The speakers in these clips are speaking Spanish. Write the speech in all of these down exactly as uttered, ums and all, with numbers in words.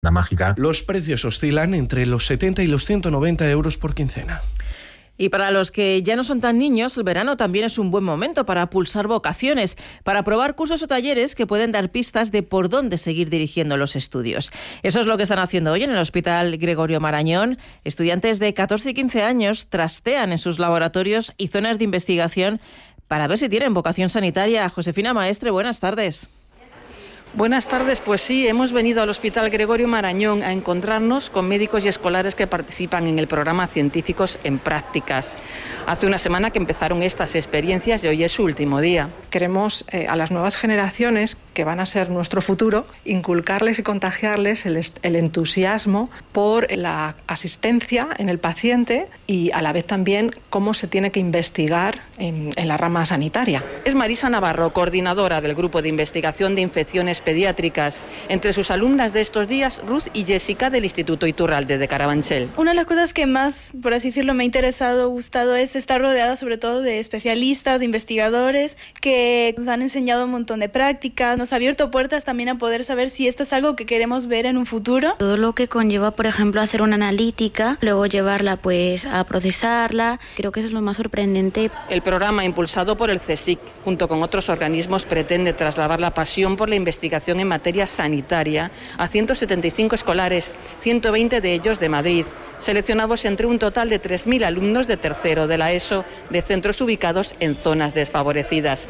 La mágica. Los precios oscilan entre los setenta y los ciento noventa euros por quincena. Y para los que ya no son tan niños, el verano también es un buen momento para pulsar vocaciones, para probar cursos o talleres que pueden dar pistas de por dónde seguir dirigiendo los estudios. Eso es lo que están haciendo hoy en el Hospital Gregorio Marañón. Estudiantes de catorce y quince años trastean en sus laboratorios y zonas de investigación para ver si tienen vocación sanitaria. Josefina Maestre, buenas tardes. Buenas tardes, pues sí, hemos venido al Hospital Gregorio Marañón a encontrarnos con médicos y escolares que participan en el programa Científicos en Prácticas. Hace una semana que empezaron estas experiencias y hoy es su último día. Queremos eh, a las nuevas generaciones, que van a ser nuestro futuro, inculcarles y contagiarles el, el entusiasmo por la asistencia en el paciente y a la vez también cómo se tiene que investigar en, en la rama sanitaria. Es Marisa Navarro, coordinadora del Grupo de Investigación de Infecciones Pediátricas. Entre sus alumnas de estos días, Ruth y Jessica del Instituto Iturralde de Carabanchel. Una de las cosas que más, por así decirlo, me ha interesado, gustado es estar rodeada sobre todo de especialistas, de investigadores que nos han enseñado un montón de prácticas, nos ha abierto puertas también a poder saber si esto es algo que queremos ver en un futuro. Todo lo que conlleva, por ejemplo, hacer una analítica, luego llevarla pues a procesarla, creo que eso es lo más sorprendente. El programa impulsado por el CSIC, junto con otros organismos, pretende trasladar la pasión por la investigación en materia sanitaria a ciento setenta y cinco escolares, ciento veinte de ellos de Madrid, seleccionados entre un total de tres mil alumnos de tercero de la ESO de centros ubicados en zonas desfavorecidas.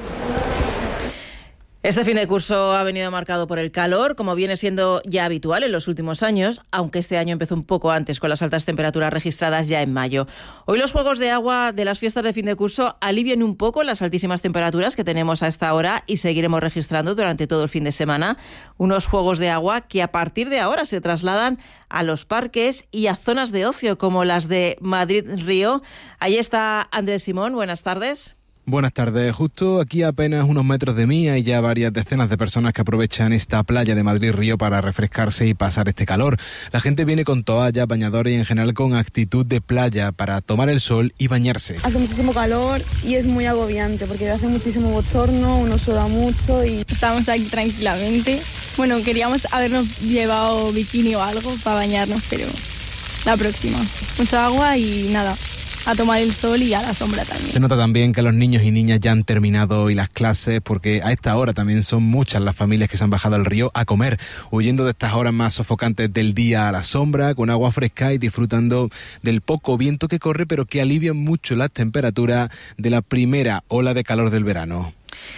Este fin de curso ha venido marcado por el calor, como viene siendo ya habitual en los últimos años, aunque este año empezó un poco antes con las altas temperaturas registradas ya en mayo. Hoy los juegos de agua de las fiestas de fin de curso alivian un poco las altísimas temperaturas que tenemos a esta hora y seguiremos registrando durante todo el fin de semana. Unos juegos de agua que a partir de ahora se trasladan a los parques y a zonas de ocio como las de Madrid-Río. Ahí está Andrés Simón, buenas tardes. Buenas tardes. Justo aquí a apenas unos metros de mí hay ya varias decenas de personas que aprovechan esta playa de Madrid-Río para refrescarse y pasar este calor. La gente viene con toallas, bañadores y en general con actitud de playa para tomar el sol y bañarse. Hace muchísimo calor y es muy agobiante porque hace muchísimo bochorno, uno suda mucho y... Estamos aquí tranquilamente. Bueno, queríamos habernos llevado bikini o algo para bañarnos, pero la próxima. Mucha agua y nada, a tomar el sol y a la sombra también. Se nota también que los niños y niñas ya han terminado hoy las clases porque a esta hora también son muchas las familias que se han bajado al río a comer, huyendo de estas horas más sofocantes del día a la sombra, con agua fresca y disfrutando del poco viento que corre, pero que alivia mucho las temperaturas de la primera ola de calor del verano.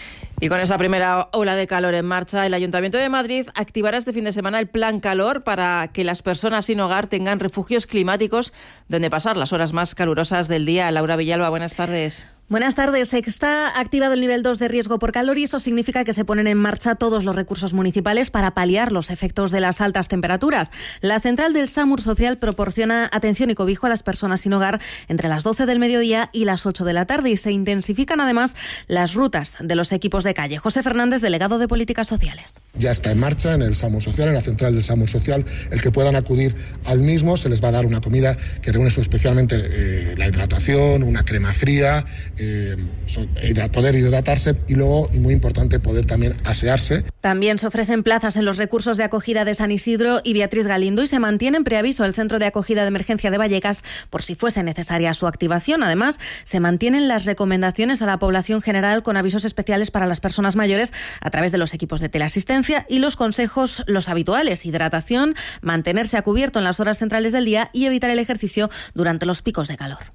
Y con esta primera ola de calor en marcha, el Ayuntamiento de Madrid activará este fin de semana el Plan Calor para que las personas sin hogar tengan refugios climáticos donde pasar las horas más calurosas del día. Laura Villalba, buenas tardes. Buenas tardes. Está activado el nivel dos de riesgo por calor y eso significa que se ponen en marcha todos los recursos municipales para paliar los efectos de las altas temperaturas. La central del SAMUR Social proporciona atención y cobijo a las personas sin hogar entre las doce del mediodía y las ocho de la tarde y se intensifican además las rutas de los equipos de calle. José Fernández, delegado de Políticas Sociales. Ya está en marcha en el SAMUR Social, en la central del SAMUR Social, el que puedan acudir al mismo, se les va a dar una comida que reúne especialmente eh, la hidratación, una crema fría, Eh, poder hidratarse y luego, y muy importante, poder también asearse. También se ofrecen plazas en los recursos de acogida de San Isidro y Beatriz Galindo y se mantiene en preaviso el Centro de Acogida de Emergencia de Vallecas por si fuese necesaria su activación. Además, se mantienen las recomendaciones a la población general con avisos especiales para las personas mayores a través de los equipos de teleasistencia y los consejos, los habituales: hidratación, mantenerse a cubierto en las horas centrales del día y evitar el ejercicio durante los picos de calor.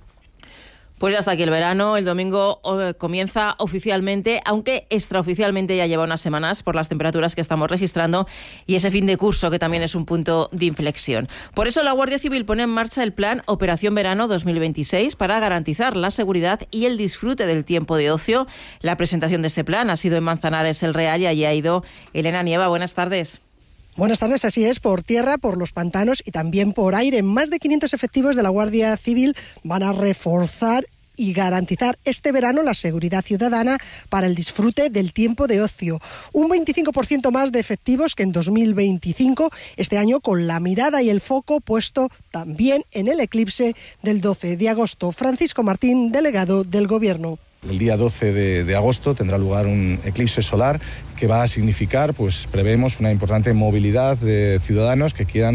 Pues ya está aquí el verano, el domingo eh, comienza oficialmente, aunque extraoficialmente ya lleva unas semanas por las temperaturas que estamos registrando y ese fin de curso que también es un punto de inflexión. Por eso la Guardia Civil pone en marcha el plan Operación Verano dos mil veintiséis para garantizar la seguridad y el disfrute del tiempo de ocio. La presentación de este plan ha sido en Manzanares el Real y allí ha ido Elena Nieva. Buenas tardes. Buenas tardes, así es, por tierra, por los pantanos y también por aire. Más de quinientos efectivos de la Guardia Civil van a reforzar y garantizar este verano la seguridad ciudadana para el disfrute del tiempo de ocio. Un veinticinco por ciento más de efectivos que en dos mil veinticinco, este año con la mirada y el foco puesto también en el eclipse del doce de agosto. Francisco Martín, delegado del Gobierno. El día doce de, de agosto tendrá lugar un eclipse solar que va a significar, pues prevemos, una importante movilidad de ciudadanos que quieran